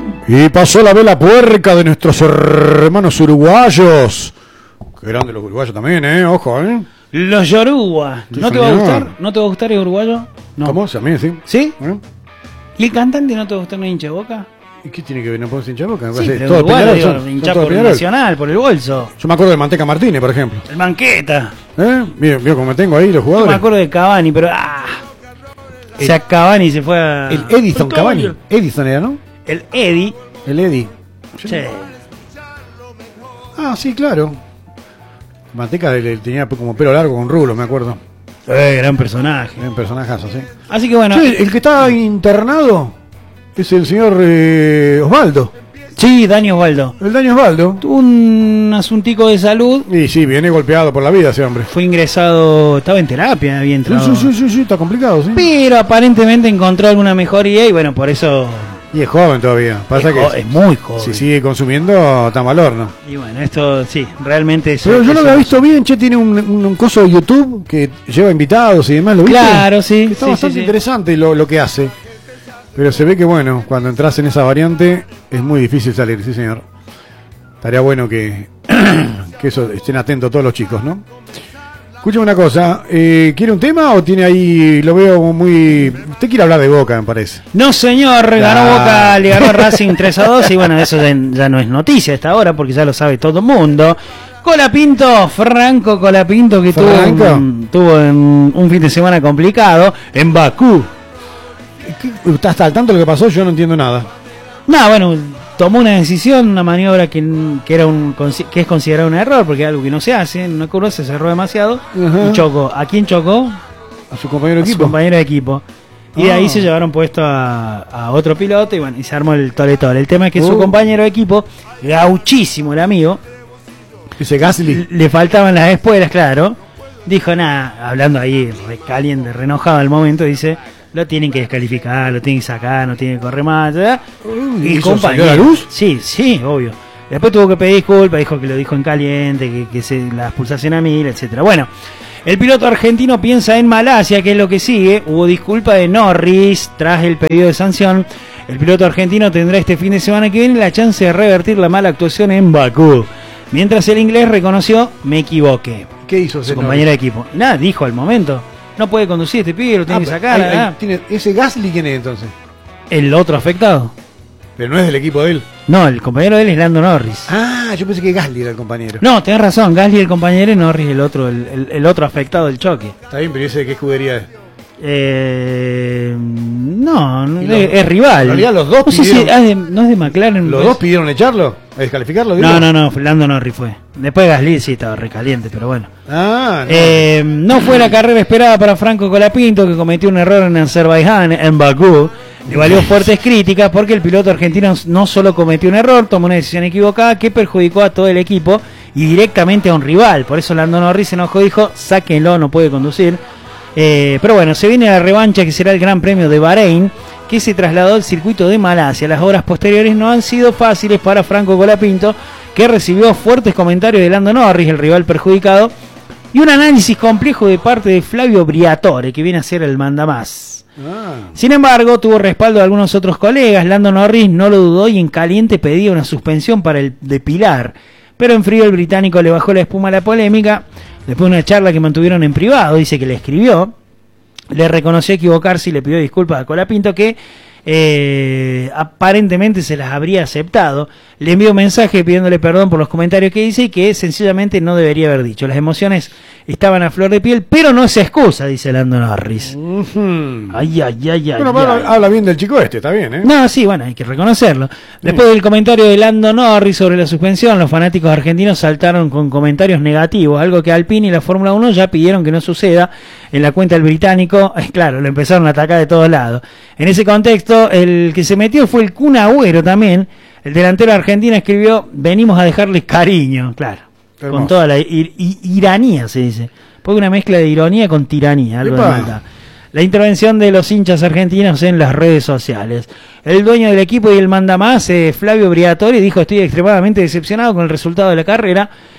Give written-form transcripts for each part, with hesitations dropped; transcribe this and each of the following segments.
Y pasó la vela puerca de nuestros hermanos uruguayos. Qué grande los uruguayos también, ojo, Los Yoruba. Sí, ¿No te va a señor. gustar? ¿No te va a gustar el uruguayo? No. ¿Cómo? A mí sí. ¿Sí? ¿Eh? ¿Y el cantante no te va a gustar, no hincha de Boca? ¿Y qué tiene que ver? ¿No puedo hinchar Boca? Me Sí, parece pero todo uruguayo, Peñarol, digo, son hincha todo por el Peñarol. Nacional, por el bolso. Yo me acuerdo de Manteca Martínez, por ejemplo. El Manqueta. Mira cómo me tengo ahí los Yo jugadores. me acuerdo de Cavani, pero... O sea, Cavani se fue a... El Edison Cavani. Edison era, ¿no? El Eddie. El Eddie. Che. Ah, sí, claro. Manteca tenía como pelo largo con rulos, me acuerdo. Gran personaje. Era un personajazo, sí. Así que bueno... Sí, el que está internado es el señor Osvaldo. Sí, Dani Osvaldo. El daño Osvaldo. Tuvo un asuntico de salud. Y sí, viene golpeado por la vida ese hombre. Fue ingresado... Estaba en terapia, había entrado. Sí, está complicado, sí. Pero aparentemente encontró alguna mejoría y bueno, por eso... Y es joven todavía. Pasa que es muy joven. si sigue consumiendo, está mal horno. Y bueno, esto sí, realmente es... Pero yo lo es- había visto bien, che, tiene un coso de YouTube que lleva invitados y demás, ¿lo viste? Claro, sí. Está sí, bastante sí, sí. interesante lo que hace. Pero se ve que, bueno, cuando entras en esa variante es muy difícil salir, sí, señor. Estaría bueno que eso estén atentos todos los chicos, ¿no? Escúchame una cosa, ¿quiere un tema o tiene ahí, lo veo muy... Usted quiere hablar de Boca, me parece. No, señor, ganó Ah. Boca, le ganó Racing 3-2 y bueno, eso ya no es noticia hasta ahora porque ya lo sabe todo el mundo. Colapinto, Franco Colapinto, que Franco. tuvo un fin de semana complicado en Bakú. ¿Estás al tanto de lo que pasó? Yo no entiendo nada. No, bueno, tomó una decisión, una maniobra que es considerada un error porque es algo que no se hace, en una curva se cerró demasiado Ajá. y chocó. ¿A quién chocó? A su compañero de A su equipo. compañero de equipo. Y de Ah. ahí se llevaron puesto a otro piloto y bueno, y se armó el toletón. El tema es que su compañero de equipo, gauchísimo el amigo, Dice Gasly. le faltaban las espuelas, claro. Dijo nada, hablando ahí recaliente, renojado al momento, dice, lo tienen que descalificar, lo tienen que sacar, no tienen que correr más, ¿verdad? ¿Y eso salió a la luz? Sí, obvio. Después tuvo que pedir disculpas, dijo que lo dijo en caliente, que se la expulsasen a 1000, etcétera. Bueno, el piloto argentino piensa en Malasia, que es lo que sigue. Hubo disculpa de Norris tras el pedido de sanción. El piloto argentino tendrá este fin de semana que viene la chance de revertir la mala actuación en Bakú. Mientras el inglés reconoció, me equivoqué. ¿Qué hizo Su compañero de equipo. Y nada, dijo al momento, no puede conducir este pibe, lo tiene que sacar. ¿Ese Gasly quién es entonces? El otro afectado. Pero no es del equipo de él. No, el compañero de él es Lando Norris. Ah, yo pensé que Gasly era el compañero. No, tenés razón, Gasly el compañero y Norris el otro, el otro afectado del choque. Está bien, pero ¿ese de qué escudería es? No, Y es rival. en realidad los dos no sé si pidieron- no es de McLaren. ¿Los pues. dos pidieron echarlo? ¿A descalificarlo? digo? No, Lando Norris fue. Después Gasly sí estaba recaliente, pero bueno. Ah, no. No fue la carrera esperada para Franco Colapinto, que cometió un error en Azerbaiyán, en Bakú. Le valió fuertes críticas porque el piloto argentino no solo cometió un error, tomó una decisión equivocada que perjudicó a todo el equipo y directamente a un rival. Por eso Lando Norris se enojó y dijo, sáquenlo, no puede conducir. Pero bueno, se viene la revancha que será el Gran Premio de Bahrein, que se trasladó al circuito de Malasia. Las horas posteriores no han sido fáciles para Franco Colapinto, que recibió fuertes comentarios de Lando Norris, el rival perjudicado, y un análisis complejo de parte de Flavio Briatore, que viene a ser el mandamás. Sin embargo, tuvo respaldo de algunos otros colegas. Lando Norris no lo dudó y en caliente pedía una suspensión para el depilar. Pero en frío el británico le bajó la espuma a la polémica. Después de una charla que mantuvieron en privado, dice que le escribió, le reconoció equivocarse y le pidió disculpas a Colapinto, que aparentemente se las habría aceptado. Le envió un mensaje pidiéndole perdón por los comentarios que hice y que sencillamente no debería haber dicho. Las emociones estaban a flor de piel, pero no se excusa, dice Lando Norris. Ay. Bueno, habla bien del chico este, está bien, ¿eh? No, sí, bueno, hay que reconocerlo. Después del comentario de Lando Norris sobre la suspensión, los fanáticos argentinos saltaron con comentarios negativos, algo que Alpine y la Fórmula 1 ya pidieron que no suceda. En la cuenta del británico, claro, lo empezaron a atacar de todos lados. En ese contexto, el que se metió fue el Kun Agüero también. El delantero argentino escribió, venimos a dejarles cariño, claro. Hermoso. Con toda la iranía, se dice. Porque una mezcla de ironía con tiranía, algo de Epa. maldad. La intervención de los hinchas argentinos en las redes sociales. El dueño del equipo y el mandamás, Flavio Briatore, dijo, estoy extremadamente decepcionado con el resultado de la carrera.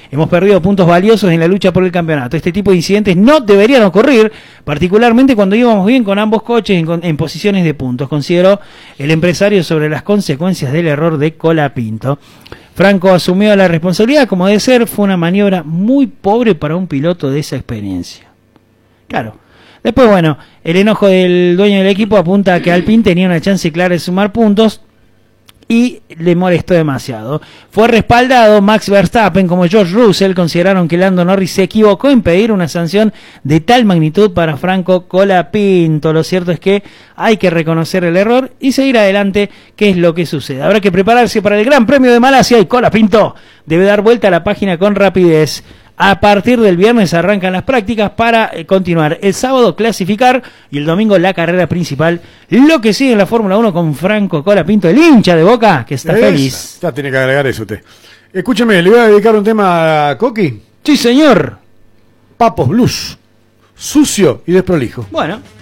Hemos perdido puntos valiosos en la lucha por el campeonato. Este tipo de incidentes no deberían ocurrir, particularmente cuando íbamos bien con ambos coches en posiciones de puntos, consideró el empresario sobre las consecuencias del error de Colapinto. Franco asumió la responsabilidad como debe ser, fue una maniobra muy pobre para un piloto de esa experiencia. Claro. Después, bueno, el enojo del dueño del equipo apunta a que Alpine tenía una chance clara de sumar puntos y le molestó demasiado. Fue respaldado Max Verstappen como George Russell, consideraron que Lando Norris se equivocó en pedir una sanción de tal magnitud para Franco Colapinto. Lo cierto es que hay que reconocer el error y seguir adelante, que es lo que sucede. Habrá que prepararse para el Gran Premio de Malasia y Colapinto debe dar vuelta a la página con rapidez. A partir del viernes arrancan las prácticas para continuar el sábado clasificar y el domingo la carrera principal. Lo que sigue en la Fórmula 1 con Franco Colapinto, el hincha de Boca, que está feliz. Ya tiene que agregar eso usted. Escúcheme, le voy a dedicar un tema a Coqui. Sí, señor. Papos Blues. Sucio y desprolijo. Bueno.